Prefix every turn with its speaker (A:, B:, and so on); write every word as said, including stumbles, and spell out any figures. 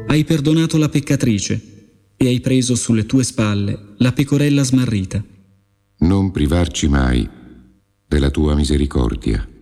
A: Hai perdonato la peccatrice e hai preso sulle tue spalle la pecorella smarrita.
B: Non privarci mai della tua misericordia.